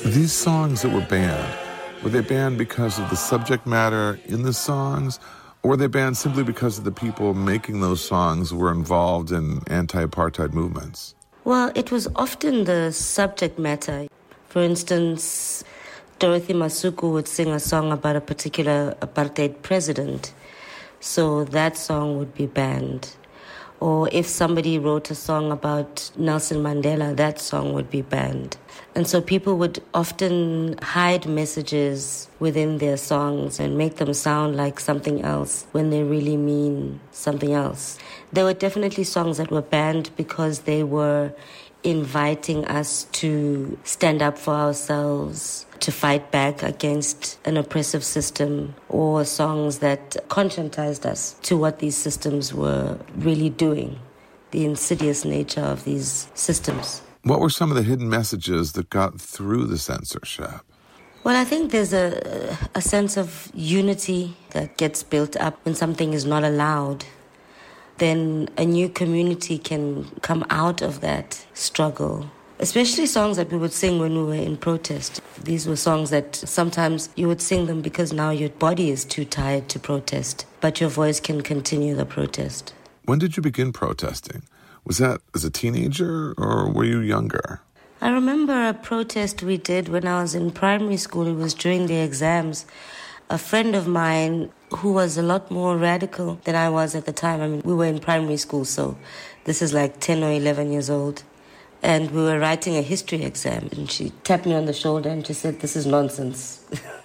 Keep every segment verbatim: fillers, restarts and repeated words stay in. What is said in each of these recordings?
These songs that were banned, were they banned because of the subject matter in the songs, or were they banned simply because of the people making those songs were involved in anti-apartheid movements? Well, it was often the subject matter. For instance, Dorothy Masuku would sing a song about a particular apartheid president, so that song would be banned. Or if somebody wrote a song about Nelson Mandela, that song would be banned. And so people would often hide messages within their songs and make them sound like something else when they really mean something else. There were definitely songs that were banned because they were inviting us to stand up for ourselves, to fight back against an oppressive system, or songs that conscientized us to what these systems were really doing, the insidious nature of these systems. What were some of the hidden messages that got through the censorship? Well, I think there's a, a sense of unity that gets built up when something is not allowed. Then a new community can come out of that struggle. Especially songs that we would sing when we were in protest. These were songs that sometimes you would sing them because now your body is too tired to protest, but your voice can continue the protest. When did you begin protesting? Was that as a teenager or were you younger? I remember a protest we did when I was in primary school. It was during the exams. A friend of mine who was a lot more radical than I was at the time. I mean, we were in primary school, so this is like ten or eleven years old. And we were writing a history exam. And she tapped me on the shoulder and she said, "This is nonsense."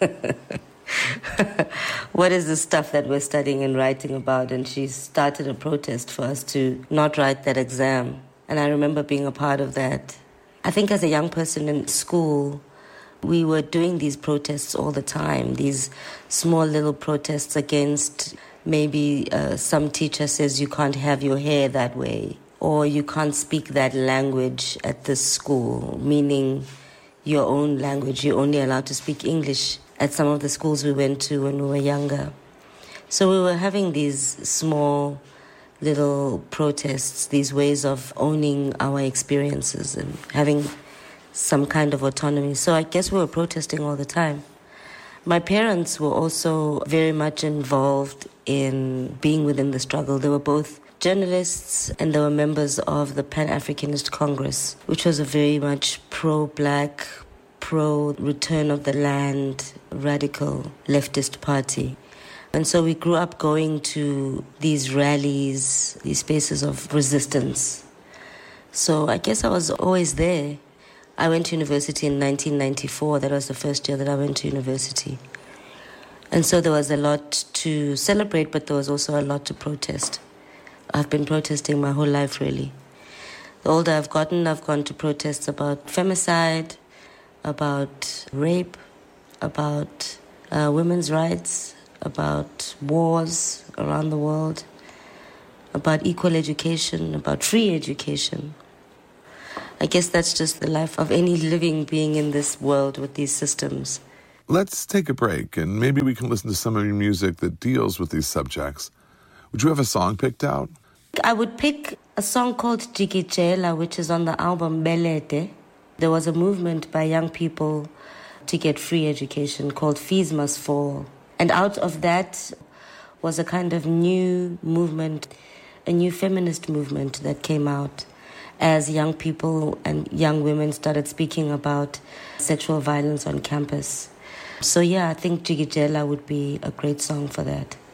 What is this stuff that we're studying and writing about? And she started a protest for us to not write that exam. And I remember being a part of that. I think as a young person in school, we were doing these protests all the time, these small little protests against maybe uh, some teacher says you can't have your hair that way, or you can't speak that language at this school, meaning your own language. You're only allowed to speak English at some of the schools we went to when we were younger. So we were having these small little protests, these ways of owning our experiences and having some kind of autonomy. So I guess we were protesting all the time. My parents were also very much involved in being within the struggle. They were both journalists and they were members of the Pan-Africanist Congress, which was a very much pro-black, pro-return of the land, radical leftist party. And so we grew up going to these rallies, these spaces of resistance. So I guess I was always there. I went to university in nineteen ninety-four. That was the first year that I went to university. And so there was a lot to celebrate, but there was also a lot to protest. I've been protesting my whole life, really. The older I've gotten, I've gone to protests about femicide, about rape, about uh, women's rights, about wars around the world, about equal education, about free education. I guess that's just the life of any living being in this world with these systems. Let's take a break, and maybe we can listen to some of your music that deals with these subjects. Would you have a song picked out? I would pick a song called Jikijela, which is on the album Belete. There was a movement by young people to get free education called Fees Must Fall. And out of that was a kind of new movement, a new feminist movement that came out as young people and young women started speaking about sexual violence on campus. So yeah, I think Jikijela would be a great song for that.